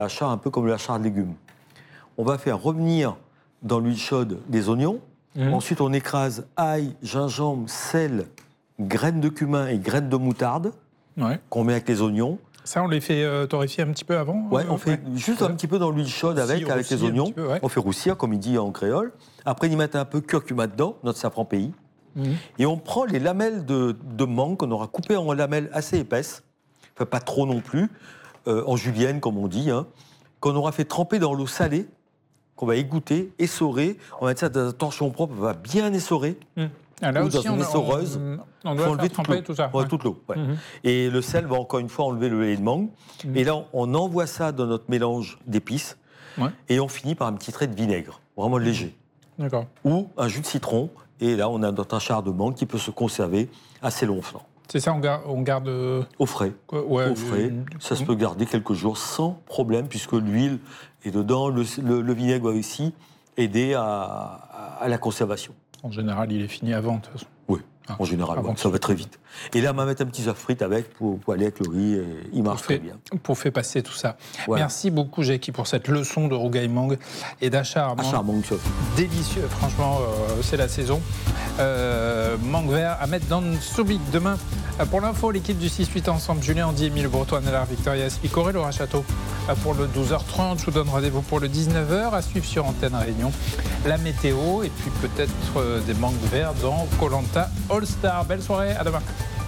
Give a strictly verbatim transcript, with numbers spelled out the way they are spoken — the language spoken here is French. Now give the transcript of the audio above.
Hachard un peu comme le hachard de légumes. On va faire revenir dans l'huile chaude des oignons. Mmh. Ensuite, on écrase ail, gingembre, sel, graines de cumin et graines de moutarde ouais. qu'on met avec les oignons. Ça, on les fait euh, torréfier un petit peu avant. Ouais, on fait ouais. juste un petit peu dans l'huile chaude avec, avec les oignons. Peu, ouais. On fait roussir, comme il dit en créole. Après, ils mettent un peu curcuma dedans, notre safran pays. Mmh. Et on prend les lamelles de, de mangue qu'on aura coupées en lamelles assez épaisses, enfin pas trop non plus, euh, en julienne, comme on dit, hein, qu'on aura fait tremper dans l'eau salée, qu'on va égoutter, essorer. On va mettre ça dans un torchon propre, on va bien essorer. Mmh. Ah, là ou aussi, dans une on, essoreuse. On, on doit enlever tremper tout, tout ça. Ouais, ouais. toute l'eau. Ouais. Mmh. Et le sel va encore une fois enlever le lait de mangue. Mmh. Et là, on envoie ça dans notre mélange d'épices. Ouais. Et on finit par un petit trait de vinaigre, vraiment léger. D'accord. Ou un jus de citron. Et là, on a notre hachard de mangue qui peut se conserver assez longtemps. C'est ça, on garde, on garde... Au frais. Quoi, ouais, Au frais. Euh, ça se peut garder quelques jours sans problème, puisque l'huile est dedans. Le, le, le vinaigre va aussi aider à, à, à la conservation. En général, il est fini avant, de toute façon. Oui, ah, en général, ouais, ça va très vite. Et là, on va mettre un petit œuf frites avec pour, pour aller avec le riz. Et il marche fait, très bien. Pour faire passer tout ça. Voilà. Merci beaucoup, Jacky, pour cette leçon de rougail mangue et d'achard mangue. Achard mangue, délicieux, franchement, euh, c'est la saison. Euh, mangue vert à mettre dans le sous-bic. Demain, pour l'info, l'équipe du six huit ensemble, Julien Andy, Émile Breton, Anne-Laure Victoria Spicoré, Laura Château pour le douze heures trente. Je vous donne rendez-vous pour le dix-neuf heures à suivre sur Antenne Réunion. La météo et puis peut-être euh, des mangues verts dans Koh Lanta All Star. Belle soirée, à demain.